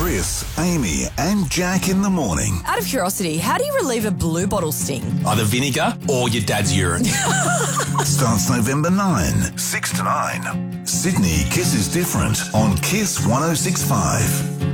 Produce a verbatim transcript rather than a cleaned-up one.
Chris, Amy and Jack in the morning. Out of curiosity, how do you relieve a blue bottle sting? Either vinegar or your dad's urine. Starts November ninth, six to nine. Sydney Kiss is Different on Kiss one oh six point five.